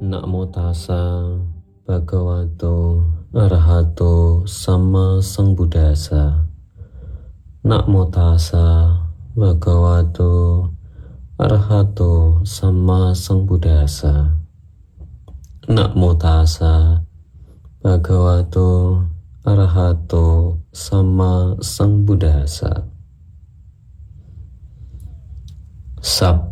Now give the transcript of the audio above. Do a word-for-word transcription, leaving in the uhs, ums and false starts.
Namo tassa bhagavato arahato sama sambuddhassa. Namo tassa bhagavato arahato sama sambuddhassa. Namo tassa bhagavato arahato sama sambuddhassa. Sab